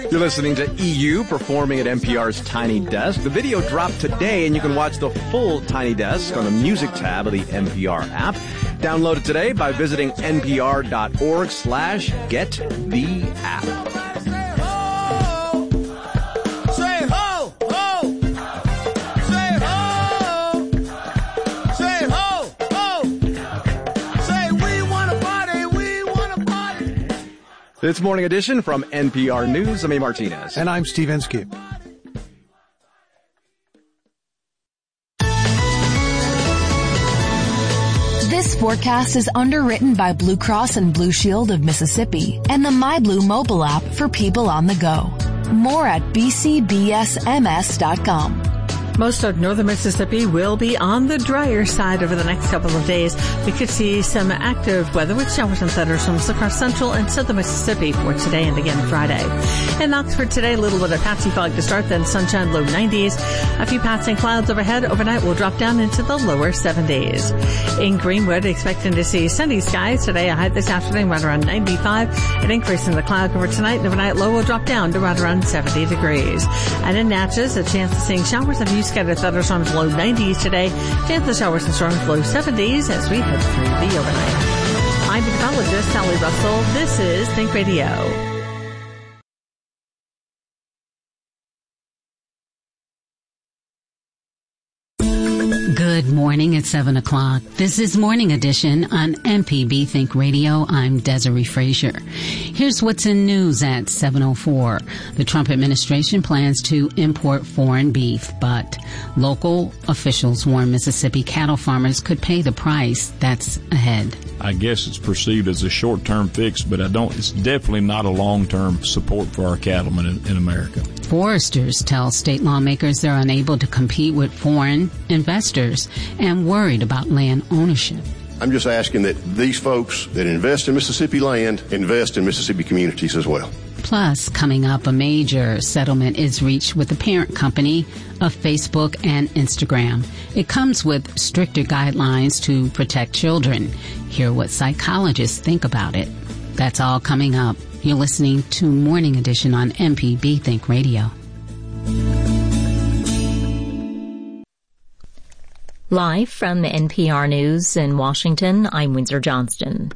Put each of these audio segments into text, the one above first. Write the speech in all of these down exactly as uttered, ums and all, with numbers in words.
You're listening to E U performing at N P R's Tiny Desk. The video dropped today, and you can watch the full Tiny Desk on the Music tab of the N P R app. Download it today by visiting npr.org slash get the app. It's Morning Edition from N P R News. I'm A. Martinez. And I'm Steve Inskeep. This forecast is underwritten by Blue Cross and Blue Shield of Mississippi and the MyBlue mobile app for people on the go. More at b c b s m s dot com. Most of northern Mississippi will be on the drier side over the next couple of days. We could see some active weather with showers and thunderstorms across central and southern Mississippi for today and again Friday. In Oxford today, a little bit of patchy fog to start, then sunshine, low nineties. A few passing clouds overhead. Overnight will drop down into the lower seventies. In Greenwood, expecting to see sunny skies today. A high this afternoon right around ninety-five. An increase in the cloud cover tonight. And overnight low will drop down to right around seventy degrees. And in Natchez, a chance of seeing showers of use scattered thunderstorms, low nineties today. Chance of showers and storms, low seventies as we head through the overnight. I'm meteorologist Sally Russell. This is Think Radio. Good morning at seven o'clock. This is Morning Edition on M P B Think Radio. I'm Desiree Frazier. Here's what's in news at seven oh four. The Trump administration plans to import foreign beef, but local officials warn Mississippi cattle farmers could pay the price that's ahead. I guess it's perceived as a short-term fix, but I don't. It's definitely not a long-term support for our cattlemen in, in America. Foresters tell state lawmakers they're unable to compete with foreign investors and worried about land ownership. I'm just asking that these folks that invest in Mississippi land invest in Mississippi communities as well. Plus, coming up, a major settlement is reached with the parent company of Facebook and Instagram. It comes with stricter guidelines to protect children. Hear what psychologists think about it. That's all coming up. You're listening to Morning Edition on M P B Think Radio. Live from N P R News in Washington, I'm Windsor Johnston.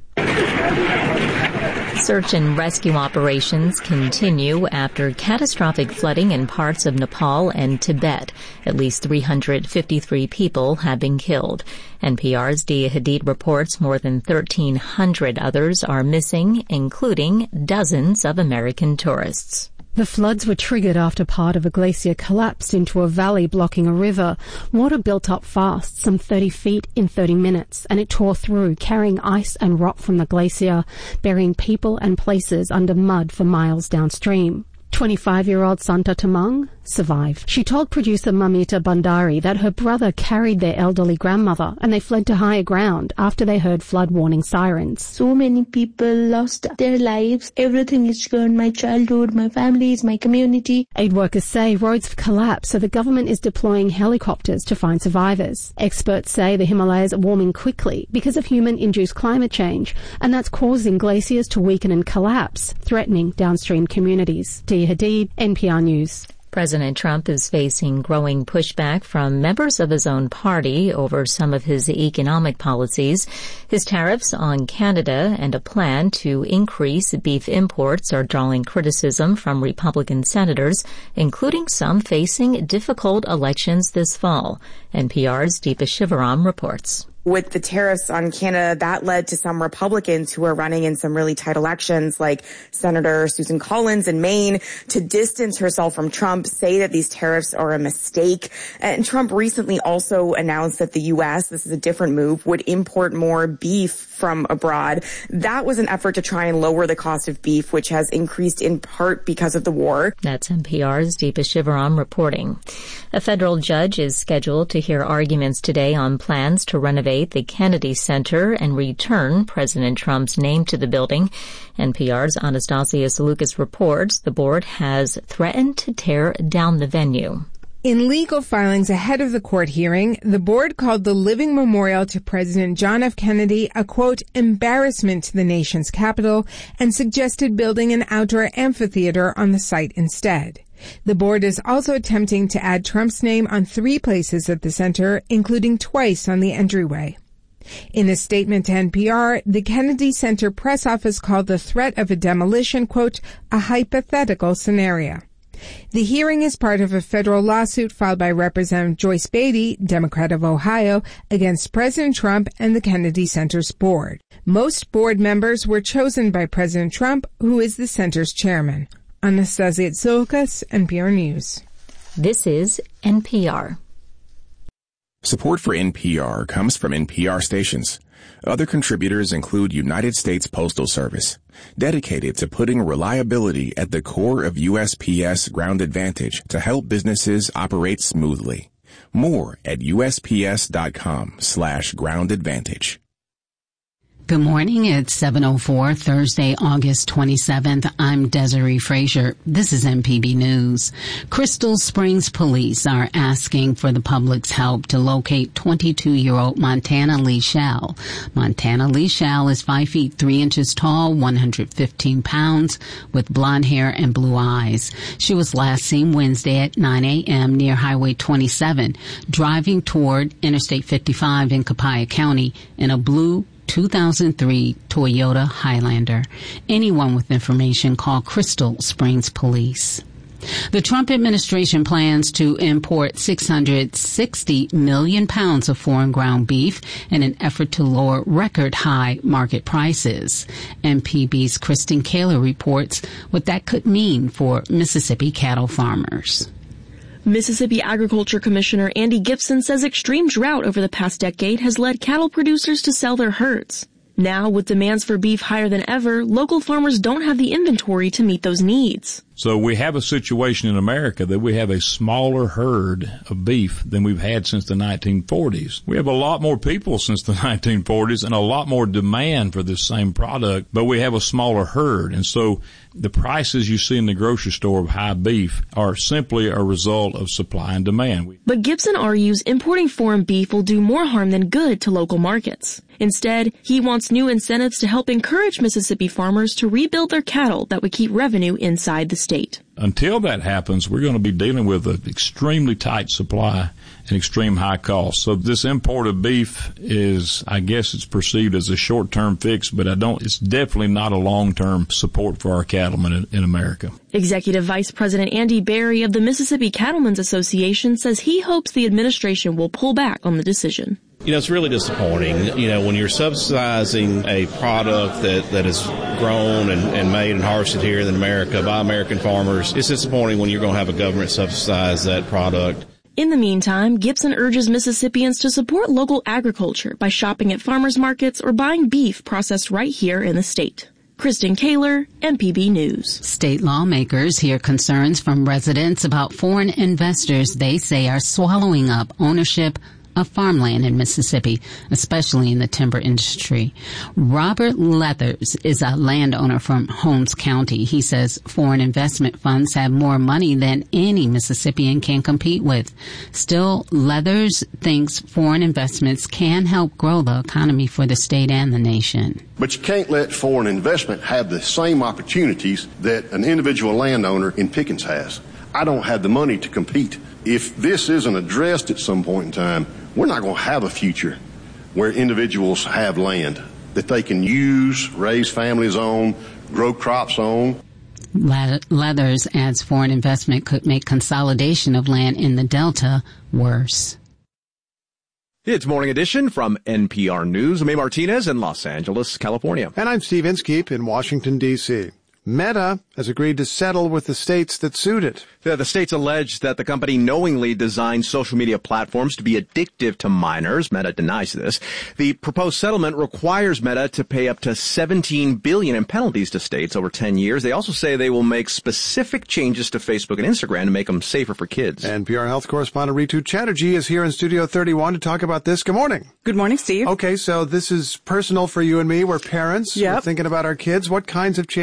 Search and rescue operations continue after catastrophic flooding in parts of Nepal and Tibet. At least three hundred fifty-three people have been killed. N P R's Dia Hadid reports more than thirteen hundred others are missing, including dozens of American tourists. The floods were triggered after part of a glacier collapsed into a valley blocking a river. Water built up fast, some thirty feet in thirty minutes, and it tore through, carrying ice and rock from the glacier, burying people and places under mud for miles downstream. twenty-five-year-old Santa Tamang survived. She told producer Mamita Bandari that her brother carried their elderly grandmother and they fled to higher ground after they heard flood warning sirens. So many people lost their lives. Everything is gone. My childhood, my families, my community. Aid workers say roads have collapsed, so the government is deploying helicopters to find survivors. Experts say the Himalayas are warming quickly because of human-induced climate change, and that's causing glaciers to weaken and collapse, threatening downstream communities. Dia Hadid, N P R News. President Trump is facing growing pushback from members of his own party over some of his economic policies. His tariffs on Canada and a plan to increase beef imports are drawing criticism from Republican senators, including some facing difficult elections this fall. N P R's Deepa Shivaram reports. With the tariffs on Canada, that led to some Republicans who are running in some really tight elections, like Senator Susan Collins in Maine, to distance herself from Trump, say that these tariffs are a mistake. And Trump recently also announced that the U S, this is a different move, would import more beef from abroad. That was an effort to try and lower the cost of beef, which has increased in part because of the war. That's N P R's Deepa Shivaram reporting. A federal judge is scheduled to hear arguments today on plans to renovate the Kennedy Center and return President Trump's name to the building. N P R's Anastasia Salukas reports the board has threatened to tear down the venue. In legal filings ahead of the court hearing, the board called the living memorial to President John F. Kennedy a, quote, embarrassment to the nation's capital and suggested building an outdoor amphitheater on the site instead. The board is also attempting to add Trump's name on three places at the center, including twice on the entryway. In a statement to N P R, the Kennedy Center press office called the threat of a demolition, quote, a hypothetical scenario. The hearing is part of a federal lawsuit filed by Representative Joyce Beatty, Democrat of Ohio, against President Trump and the Kennedy Center's board. Most board members were chosen by President Trump, who is the center's chairman. Anastasia Tsoukas, N P R News. This is N P R. Support for N P R comes from N P R stations. Other contributors include United States Postal Service, dedicated to putting reliability at the core of U S P S Ground Advantage to help businesses operate smoothly. More at USPS.com slash Ground Advantage. Good morning. It's seven oh four, Thursday, August twenty-seventh. I'm Desiree Frazier. This is M P B News. Crystal Springs police are asking for the public's help to locate twenty-two-year-old Montana Lee Shell. Montana Lee Shell is five feet three inches tall, one hundred fifteen pounds, with blonde hair and blue eyes. She was last seen Wednesday at nine a.m. near Highway twenty-seven, driving toward Interstate fifty-five in Copiah County in a blue two thousand three Toyota Highlander. Anyone with information, call Crystal Springs Police. The Trump administration plans to import six hundred sixty million pounds of foreign ground beef in an effort to lower record high market prices. M P B's Kristen Kaler reports what that could mean for Mississippi cattle farmers. Mississippi Agriculture Commissioner Andy Gipson says extreme drought over the past decade has led cattle producers to sell their herds. Now, with demands for beef higher than ever, local farmers don't have the inventory to meet those needs. So we have a situation in America that we have a smaller herd of beef than we've had since the nineteen forties. We have a lot more people since the nineteen forties and a lot more demand for this same product, but we have a smaller herd. And so the prices you see in the grocery store of high beef are simply a result of supply and demand. But Gipson argues importing foreign beef will do more harm than good to local markets. Instead, he wants new incentives to help encourage Mississippi farmers to rebuild their cattle that would keep revenue inside the state. Until that happens, we're going to be dealing with an extremely tight supply and extreme high cost. So this import of beef is, I guess it's perceived as a short-term fix, but I don't, it's definitely not a long-term support for our cattlemen in, in America. Executive Vice President Andy Berry of the Mississippi Cattlemen's Association says he hopes the administration will pull back on the decision. You know, it's really disappointing, you know, when you're subsidizing a product that, that is grown and, and made and harvested here in America by American farmers. It's disappointing when you're going to have a government subsidize that product. In the meantime, Gipson urges Mississippians to support local agriculture by shopping at farmers markets or buying beef processed right here in the state. Kristen Kaler, M P B News. State lawmakers hear concerns from residents about foreign investors they say are swallowing up ownership of farmland in Mississippi, especially in the timber industry. Robert Leathers is a landowner from Holmes County. He says foreign investment funds have more money than any Mississippian can compete with. Still, Leathers thinks foreign investments can help grow the economy for the state and the nation. But you can't let foreign investment have the same opportunities that an individual landowner in Pickens has. I don't have the money to compete. If this isn't addressed at some point in time, we're not going to have a future where individuals have land that they can use, raise families on, grow crops on. Leathers adds foreign investment could make consolidation of land in the Delta worse. It's Morning Edition from N P R News. I'm A. Martinez in Los Angeles, California. And I'm Steve Inskeep in Washington, D C Meta has agreed to settle with the states that sued it. The, the states allege that the company knowingly designed social media platforms to be addictive to minors. Meta denies this. The proposed settlement requires Meta to pay up to seventeen billion dollars in penalties to states over ten years. They also say they will make specific changes to Facebook and Instagram to make them safer for kids. N P R health correspondent Ritu Chatterjee is here in Studio thirty-one to talk about this. Good morning. Good morning, Steve. Okay, so this is personal for you and me. We're parents. Yep. We're thinking about our kids. What kinds of changes is Meta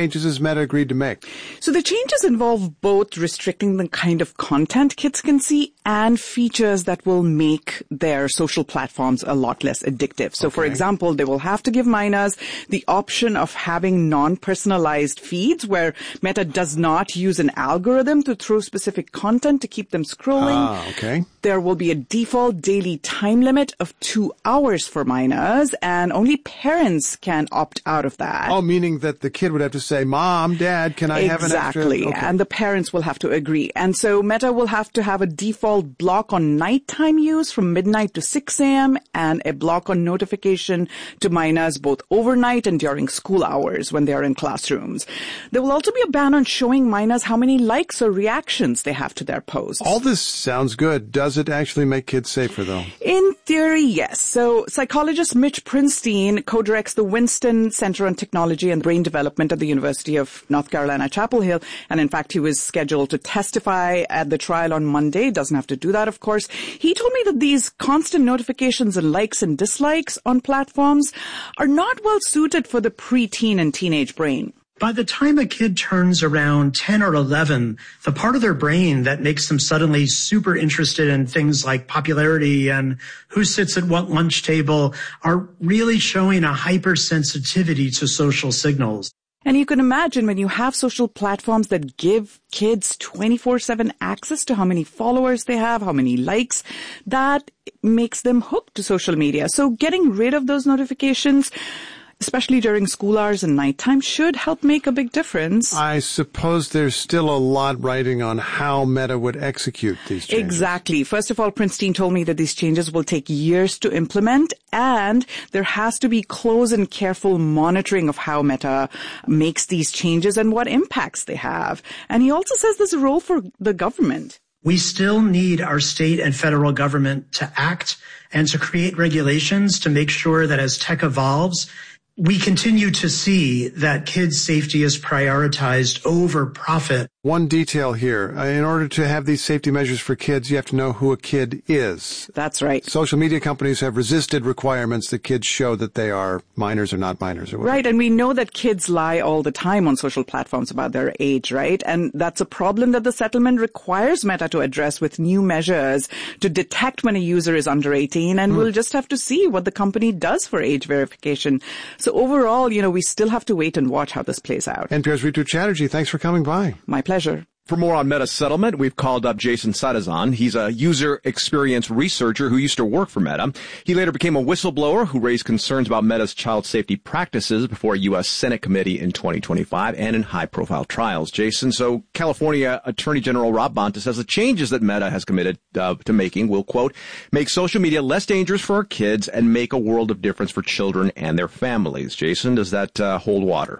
Meta agreed to make? So the changes involve both restricting the kind of content kids can see and features that will make their social platforms a lot less addictive. So, okay. for example, they will have to give minors the option of having non-personalized feeds where Meta does not use an algorithm to throw specific content to keep them scrolling. Ah, okay. There will be a default daily time limit of two hours for minors, and only parents can opt out of that. Oh, meaning that the kid would have to say, Mom, Dad, can I exactly. have an extra? Exactly, okay. and the parents will have to agree. And so Meta will have to have a default block on nighttime use from midnight to six a.m. and a block on notification to minors both overnight and during school hours when they are in classrooms. There will also be a ban on showing minors how many likes or reactions they have to their posts. All this sounds good. Does it actually make kids safer, though? In theory, yes. So psychologist Mitch Prinstein co-directs the Winston Center on Technology and Brain Development at the University of North Carolina, Chapel Hill. And in fact, he was scheduled to testify at the trial on Monday. Doesn't have to do that, of course. He told me that these constant notifications and likes and dislikes on platforms are not well suited for the preteen and teenage brain. By the time a kid turns around ten or eleven, the part of their brain that makes them suddenly super interested in things like popularity and who sits at what lunch table are really showing a hypersensitivity to social signals. And you can imagine when you have social platforms that give kids twenty-four seven access to how many followers they have, how many likes, that makes them hooked to social media. So getting rid of those notifications, especially during school hours and nighttime, should help make a big difference. I suppose there's still a lot writing on how Meta would execute these changes. Exactly. First of all, Prinstein told me that these changes will take years to implement, and there has to be close and careful monitoring of how Meta makes these changes and what impacts they have. And he also says there's a role for the government. We still need our state and federal government to act and to create regulations to make sure that as tech evolves, we continue to see that kids' safety is prioritized over profit. One detail here. In order to have these safety measures for kids, you have to know who a kid is. That's right. Social media companies have resisted requirements that kids show that they are minors or not minors. Or whatever. Right, and we know that kids lie all the time on social platforms about their age, right? And that's a problem that the settlement requires Meta to address with new measures to detect when a user is under eighteen, and mm. we'll just have to see what the company does for age verification. So overall, you know, we still have to wait and watch how this plays out. N P R's Ritu Chatterjee, thanks for coming by. My pleasure. For more on Meta's settlement, we've called up Jason Sadazan. He's a user experience researcher who used to work for Meta. He later became a whistleblower who raised concerns about Meta's child safety practices before a U S Senate committee in twenty twenty-five and in high-profile trials. Jason, so California Attorney General Rob Bonta says the changes that Meta has committed uh, to making will, quote, make social media less dangerous for our kids and make a world of difference for children and their families. Jason, does that uh, hold water?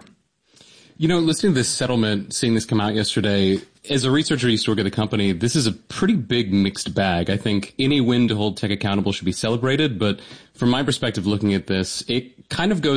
You know, listening to this settlement, seeing this come out yesterday, as a researcher who used to work at the company, this is a pretty big mixed bag. I think any win to hold tech accountable should be celebrated, but from my perspective looking at this, it kind of goes